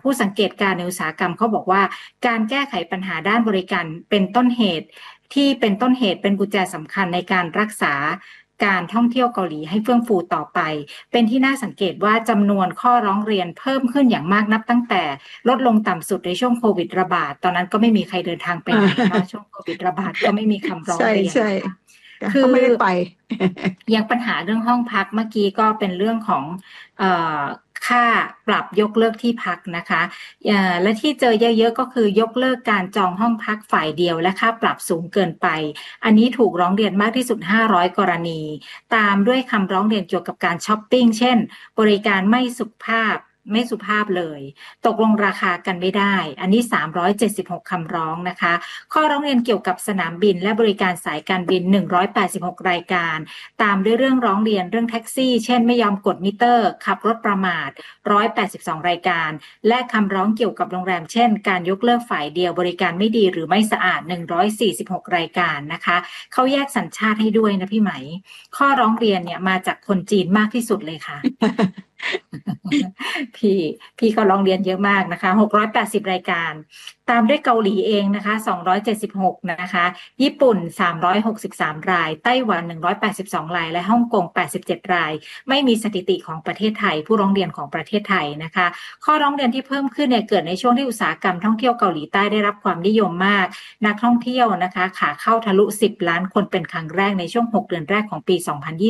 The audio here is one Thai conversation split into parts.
ผู้สังเกตการณ์ในอุตสาหกรรมเขาบอกว่าการแก้ไขปัญหาด้านบริการเป็นต้นเหตุเป็นกุญแจสำคัญในการรักษาการท่องเที่ยวเกาหลีให้เฟื่องฟูต่อไปเป็นที่น่าสังเกตว่าจำนวนข้อร้องเรียนเพิ่มขึ้นอย่างมากนับตั้งแต่ลดลงต่ำสุดในช่วงโควิดระบาดตอนนั้นก็ไม่มีใครเดินทางไปไหนนะช่วงโควิดระบาดก็ไม่มีคำร้องใช่เรียนใช่นะคะคืเขาอไม่ได้ไปยังปัญหาเรื่องห้องพักเมื่อกี้ก็เป็นเรื่องของเอ่อค่าปรับยกเลิกที่พักนะคะและที่เจอเยอะๆก็คือยกเลิกการจองห้องพักฝ่ายเดียวและค่าปรับสูงเกินไปอันนี้ถูกร้องเรียนมากที่สุด500กรณีตามด้วยคำร้องเรียนเกี่ยวกับการช้อปปิ้งเช่นบริการไม่สุภาพเลยตกลงราคากันไม่ได้อันนี้376คำร้องนะคะข้อร้องเรียนเกี่ยวกับสนามบินและบริการสายการบิน186รายการตามด้วยเรื่องร้องเรียนเรื่องแท็กซี่เช่นไม่ยอมกดมิเตอร์ขับรถประมาท182รายการและคำร้องเกี่ยวกับโรงแรมเช่นการยกเลิกฝ่ายเดียวบริการไม่ดีหรือไม่สะอาด146รายการนะคะเขาแยกสัญชาติให้ด้วยนะพี่ไหมข้อร้องเรียนเนี่ยมาจากคนจีนมากที่สุดเลยค่ะ พี่พี่ก็ร้องเรียนเยอะมากนะคะ680รายการตามด้วยเกาหลีเองนะคะ276นะคะญี่ปุ่น363รายไต้หวัน182รายและฮ่องกง87รายไม่มีสถิติของประเทศไทยผู้ร้องเรียนของประเทศไทยนะคะข้อร้องเรียนที่เพิ่มขึ้นเนี่ยเกิดในช่วงที่อุตสาหกรรมท่องเที่ยวเกาหลีใต้ได้รับความนิยมมากนักท่องเที่ยวนะคะขาเข้าทะลุ10ล้านคนเป็นครั้งแรกในช่วง6เดือนแรกของปี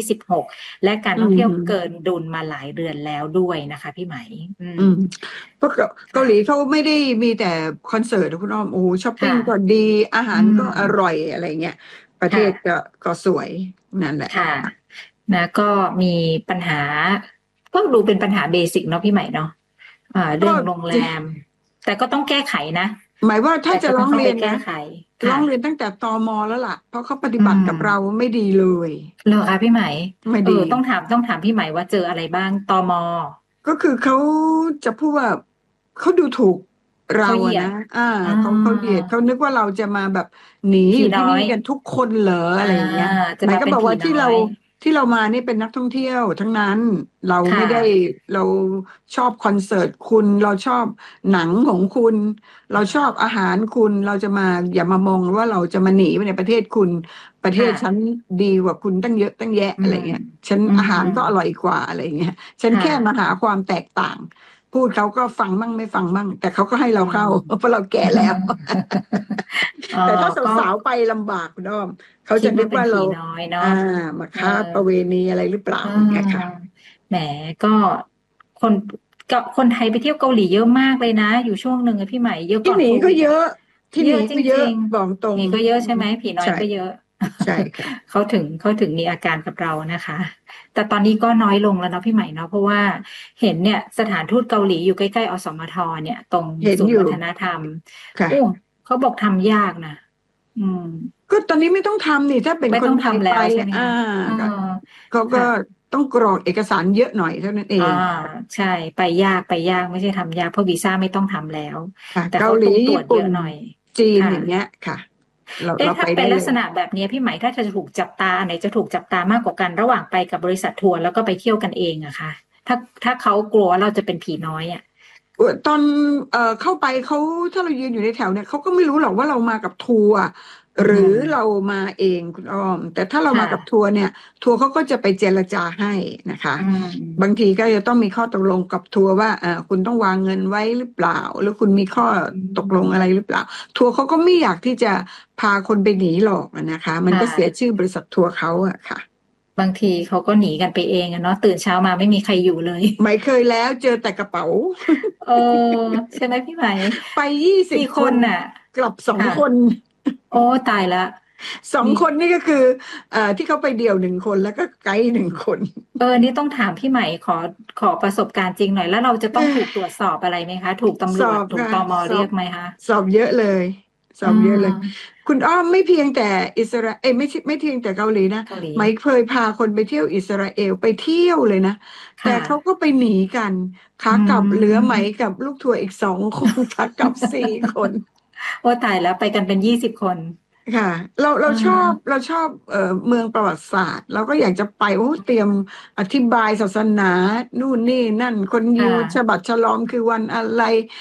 2026และการท่องเที่ยวเกินดุลมาหลายเดือนแล้วด้วยนะคะพี่ไหมเพราะเกาหลีเขาไม่ได้มีแต่คอนเสิร์ตคุณอ้อมโอ้ช้อปปิ้งก็ดีอาหารก็อร่อยอะไรเงี้ยประเทศก็สวยนั่นแหละค่ะนะก็มีปัญหาก็ดูเป็นปัญหาเบสิกเนาะพี่ใหม่เนาะเรื่องโรงแรมแต่ก็ต้องแก้ไขนะหมายว่าถ้าจะร้องเรียนแก้นะไขร้องเรียนตั้งแต่ตม.แล้วล่ะเพราะเขาปฏิบัติกับเราไม่ดีเลยเหรอคะพี่ใหม่ไม่ดีต้องถามพี่ใหม่ว่าเจออะไรบ้างตม. ก็คือเขาจะพูดว่าเขาดูถูกเราอะนะเขาเหยียดเขานึกว่าเราจะมาแบบหนีอยู่ที่นี่กันทุกคนเหรออะไรอย่างเงี้ยหมายก็บอกว่าที่เรามานี่เป็นนักท่องเที่ยวทั้งนั้นเราไม่ได้เราชอบคอนเสิร์ตคุณเราชอบหนังของคุณเราชอบอาหารคุณเราจะมาอย่ามามองว่าเราจะมาหนีไปในประเทศคุณประเทศฉันดีกว่าคุณตั้งเยอะตั้งแยะอะไรเงี้ยฉันอาหารก็อร่อยกว่าอะไรเงี้ยฉันแค่มาหาความแตกต่างพูดเขาก็ฟังมั่งไม่ฟังมั่งแต่เขาก็ให้เราเข้าเพราะเราแก่แล้วแต่ถ้าสาวๆไปลำบากคุณอ้อมเขาจะนึกว่าเรามาค้าประเวณีอะไรหรือเปล่าเนี่ยค่ะแหมก็คนคนไทยไปเที่ยวเกาหลีเยอะมากเลยนะอยู่ช่วงหนึ่งพี่ใหม่เยอะก่อนโควิดที่หนีก็เยอะที่หนีก็เยอะบอกตรงหนีก็เยอะใช่ไหมผีน้อยก็เยอะใช่ค่ะเขาถึงมีอาการกับเรานะคะแต่ตอนนี้ก็น้อยลงแล้วเนาะพี่ใหม่เนาะเพราะว่าเห็นเนี่ยสถานทูตเกาหลีอยู่ใกล้ๆอสมทเนี่ยตรงศูนย์วัฒนธรรมโอ้เขาบอกทำยากนะก็ตอนนี้ไม่ต้องทำนี่ถ้าเป็นคนไทยไปเขาก็ต้องกรอกเอกสารเยอะหน่อยเท่านั้นเองใช่ไปยากไม่ใช่ทำยากเพราะวีซ่าไม่ต้องทำแล้วแต่เกาหลีตรวจเยญี่ปุ่นอะหน่อยจีนอย่างเงี้ยค่ะเราถ้าไปเป็นได้ลักษณะแบบนี้พี่ไหมถ้าจะถูกจับตาไหนจะถูกจับตามากกว่ากันระหว่างไปกับบริษัททัวร์แล้วก็ไปเที่ยวกันเองอะค่ะถ้าเขากลัวเราจะเป็นผีน้อยอะตอนเข้าไปเขาถ้าเรายืนอยู่ในแถวเนี่ยเขาก็ไม่รู้หรอกว่าเรามากับทัวร์หรือเรามาเองคุณอ้อมแต่ถ้าเรามากับทัวร์เนี่ยทัวร์เขาก็จะไปเจรจาให้นะคะบางทีก็จะต้องมีข้อตกลงกับทัวร์ว่าคุณต้องวางเงินไว้หรือเปล่าหรือคุณมีข้อตกลงอะไรหรือเปล่าทัวร์เขาก็ไม่อยากที่จะพาคนไปหนีหรอกนะคะมันก็เสียชื่อบริษัททัวร์เขาอะค่ะบางทีเขาก็หนีกันไปเองเนาะตื่นเช้ามาไม่มีใครอยู่เลยไม่เคยแล้วเจอแต่กระเป๋าใช่ไหมพี่ไหมไป20 คนน่ะกลับ2 คนโอ้ตายละ 2 คนนี่ก็คือที่เขาไปเดี่ยว1 คนแล้วก็ไกด์1 คนนี่ต้องถามพี่ใหม่ขอประสบการณ์จริงหน่อยแล้วเราจะต้องถูกตรวจสอบอะไรไหมคะถูกตำรวจถูกตม.เรียกไหมคะสอบเยอะเลยสอบเยอะเลยคุณอ้อมไม่เพียงแต่อิสราเอลไม่เพียงแต่เกาหลีนะไม่เคยพาคนไปเที่ยวอิสราเอลไปเที่ยวเลยนะแต่เขาก็ไปหนีกันขากลับเหลือไหมกับลูกทัวร์อีก2 คนขากลับ4 คนโอ้ตายแล้วไปกันเป็น20 คนค่ะเราชอบเมืองประวัติศาสตร์เราก็อยากจะไปเตรียมอธิบายศาสนานู่นนี่นั่นคนยิวฉบับฉลองคือวันอะไร